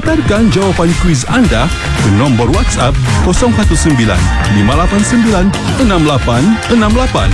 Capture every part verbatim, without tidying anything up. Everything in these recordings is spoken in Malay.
hantarkan jawapan kuis anda ke nombor WhatsApp kosong satu sembilan lima lapan sembilan enam lapan enam lapan.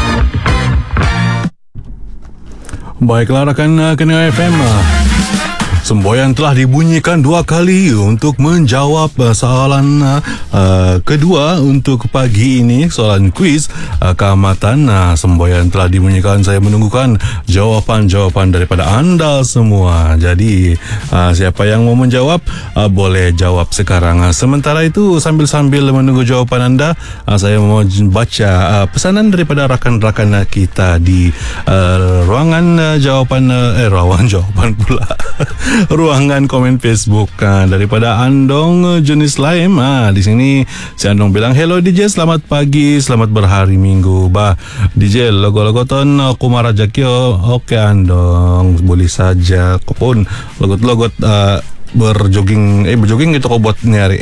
Baiklah rakan Kena F M, semboyan telah dibunyikan dua kali untuk menjawab soalan uh, kedua untuk pagi ini, soalan kuis uh, keamatan. Uh, semboyan telah dibunyikan, saya menunggukan jawapan-jawapan daripada anda semua. Jadi uh, siapa yang mau menjawab uh, boleh jawab sekarang. Uh, sementara itu sambil-sambil menunggu jawapan anda, uh, saya mau baca uh, pesanan daripada rakan-rakan kita di uh, ruangan uh, jawapan uh, eh ruangan jawapan pula ruangan komen Facebook uh, daripada Andong jenis lain. Ah, di sini si Andong bilang, "Hello D J, selamat pagi, selamat berhari Minggu." Bah, D J logo-logo ton aku marah jakyo. Oke Andong, boleh saja. Kau pun logot-logot uh, berjoging eh berjoging gitu kau buat nyari.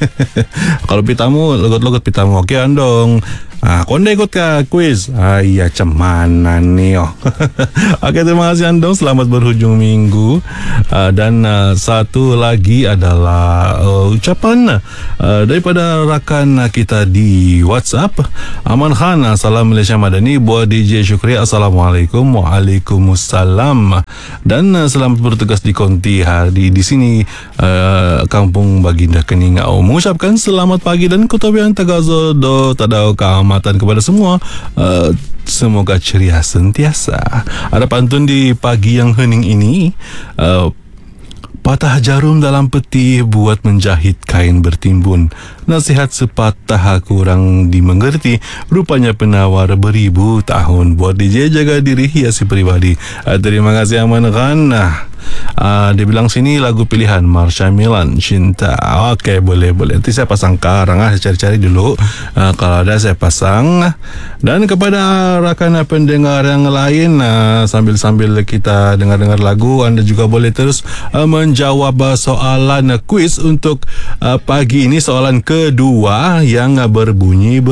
Kalau pitamu logot-logot pitamu. Oke Andong. Ah, kau anda ikut ke kuis? Ah, iya, cemana nih oh. Oke, terima kasih Andong, selamat berhujung minggu. Uh, dan uh, satu lagi adalah uh, ucapan uh, daripada rakan kita di WhatsApp, Aman Khan. Salam Malaysia Madani buat D J Syukri. Assalamualaikum. Waalaikumsalam. Dan uh, selamat bertugas di konti hari di sini uh, Kampung Baginda Keningau. Mengucapkan selamat pagi dan kutabian tagazo do tadau kam kepada semua, uh, semoga ceria sentiasa. Ada pantun di pagi yang hening ini, uh, patah jarum dalam peti buat menjahit kain bertimbun. Nasihat sepatah kurang dimengerti, rupanya penawar beribu tahun. Buat D J jaga diri, hiasi pribadi. Uh, terima kasih Aman Khan. Nah, Uh, dia bilang sini lagu pilihan Marsha Milan, Cinta. Okey, boleh boleh. Nanti saya pasang karang ah, saya cari-cari dulu. Uh, kalau ada saya pasang. Dan kepada rakan pendengar yang lain, uh, sambil-sambil kita dengar-dengar lagu, anda juga boleh terus uh, menjawab uh, soalan uh, kuis untuk uh, pagi ini. Soalan kedua yang uh, berbunyi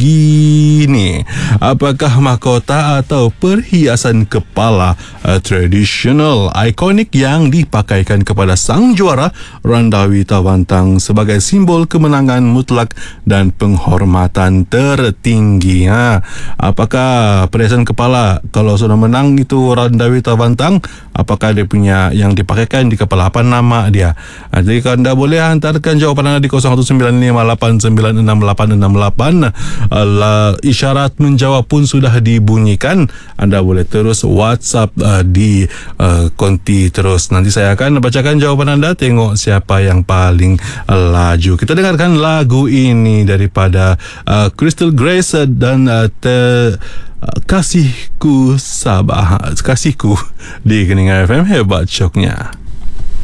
begini: apakah mahkota atau perhiasan kepala uh, tradisional ikonik yang dipakaikan kepada sang juara Randawi Tawantang sebagai simbol kemenangan mutlak dan penghormatan tertinggi? Ha, apakah perhiasan kepala kalau sudah menang itu Randawi Tawantang? Apakah dia punya yang dipakaikan di kepala, apa nama dia? Ha, jadi anda boleh hantarkan jawapan anda di kosong satu sembilan lima lapan sembilan enam lapan enam lapan. uh, Isyarat menjawab pun sudah dibunyikan. Anda boleh terus WhatsApp uh, di uh, konti terus. Nanti saya akan bacakan jawapan anda, tengok siapa yang paling uh, laju. Kita dengarkan lagu ini daripada uh, Crystal Grace dan uh, te, uh, Kasihku Sabah, Kasihku di Keningan F M. Hebat syoknya.